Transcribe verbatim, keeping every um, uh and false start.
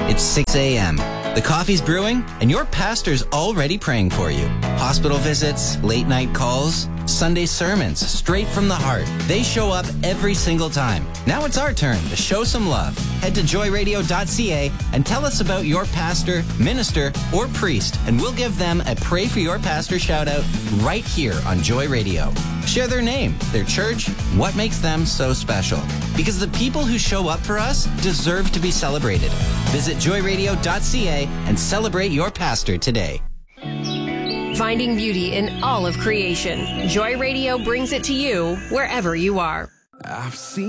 It's six a.m. The coffee's brewing, and your pastor's already praying for you. Hospital visits, late night calls, Sunday sermons, straight from the heart. They show up every single time. Now it's our turn to show some love. Head to joy radio dot c a and tell us about your pastor, minister, or priest, and we'll give them a Pray for Your Pastor shout out right here on Joy Radio. Share their name, their church, what makes them so special. Because the people who show up for us deserve to be celebrated. Visit joy radio dot c a and celebrate your pastor today. Finding beauty in all of creation. Joy Radio brings it to you wherever you are. I've seen